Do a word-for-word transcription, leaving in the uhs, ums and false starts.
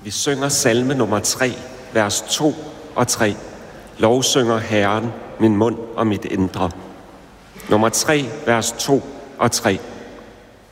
Vi synger salme nummer tre, vers to og tre. Lovsynger Herren, min mund og mit indre. Nummer tre, vers to og tre.